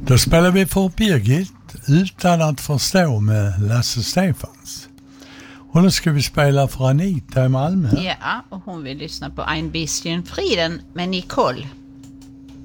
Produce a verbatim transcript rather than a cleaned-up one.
Då spelar vi för Birgit utan att förstå med Lasse Stefans. Och då ska vi spela för Anita i Malmö. Ja, och hon vill lyssna på Ein bisschen Frieden med Nicole.